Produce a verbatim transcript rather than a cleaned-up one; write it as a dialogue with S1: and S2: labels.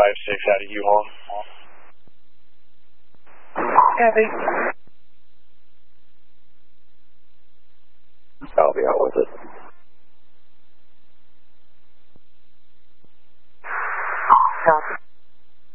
S1: five six out of U-Haul.
S2: Copy.
S3: I'll be out with it.